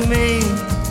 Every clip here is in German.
me.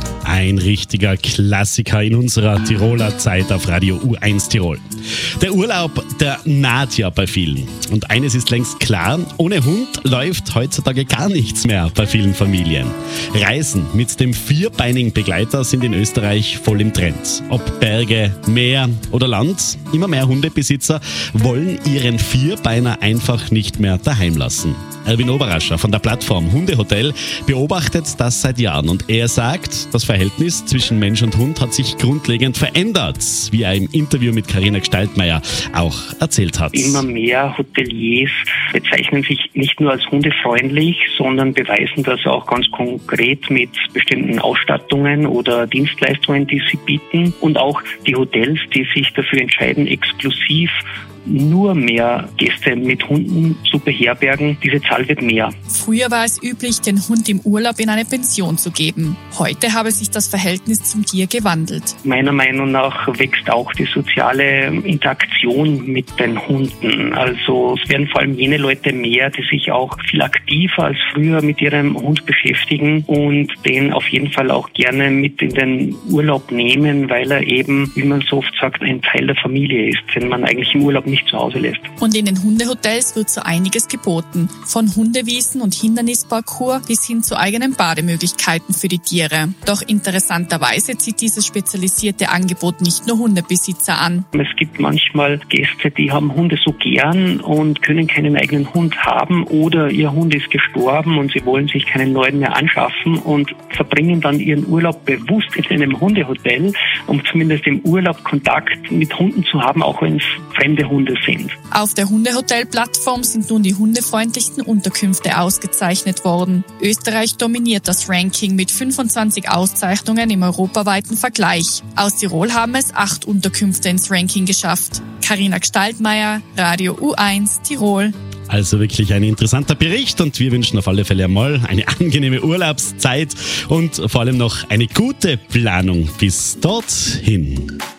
Ein richtiger Klassiker in unserer Tiroler Zeit auf Radio U1 Tirol. Der Urlaub, der naht ja bei vielen. Und eines ist längst klar, ohne Hund läuft heutzutage gar nichts mehr bei vielen Familien. Reisen mit dem vierbeinigen Begleiter sind in Österreich voll im Trend. Ob Berge, Meer oder Land, immer mehr Hundebesitzer wollen ihren Vierbeiner einfach nicht mehr daheim lassen. Erwin Oberascher von der Plattform Hundehotel beobachtet das seit Jahren und er sagt, das Verhältnis zwischen Mensch und Hund hat sich grundlegend verändert, wie er im Interview mit Carina Gestaltmeier auch erzählt hat. Immer mehr Hoteliers bezeichnen sich nicht nur als hundefreundlich, sondern beweisen das auch ganz konkret mit bestimmten Ausstattungen oder Dienstleistungen, die sie bieten. Und auch die Hotels, die sich dafür entscheiden, exklusiv nur mehr Gäste mit Hunden zu beherbergen. Diese Zahl wird mehr. Früher war es üblich, den Hund im Urlaub in eine Pension zu geben. Heute habe sich das Verhältnis zum Tier gewandelt. Meiner Meinung nach wächst auch die soziale Interaktion mit den Hunden. Also es werden vor allem jene Leute mehr, die sich auch viel aktiver als früher mit ihrem Hund beschäftigen und den auf jeden Fall auch gerne mit in den Urlaub nehmen, weil er eben, wie man so oft sagt, ein Teil der Familie ist, den man eigentlich im Urlaub nicht zu Hause lässt. Und in den Hundehotels wird so einiges geboten. Von Hundewiesen und Hindernisparcours bis hin zu eigenen Bademöglichkeiten für die Tiere. Doch interessanterweise zieht dieses spezialisierte Angebot nicht nur Hundebesitzer an. Es gibt manchmal Gäste, die haben Hunde so gern und können keinen eigenen Hund haben oder ihr Hund ist gestorben und sie wollen sich keinen neuen mehr anschaffen und verbringen dann ihren Urlaub bewusst in einem Hundehotel, um zumindest im Urlaub Kontakt mit Hunden zu haben, auch wenn es fremde Hunde sind. Auf der Hundehotel-Plattform sind nun die hundefreundlichsten Unterkünfte ausgezeichnet worden. Österreich dominiert das Ranking mit 25 Auszeichnungen im europaweiten Vergleich. Aus Tirol haben es 8 Unterkünfte ins Ranking geschafft. Carina Gestaltmeier, Radio U1 Tirol. Also wirklich ein interessanter Bericht und wir wünschen auf alle Fälle einmal eine angenehme Urlaubszeit und vor allem noch eine gute Planung bis dorthin.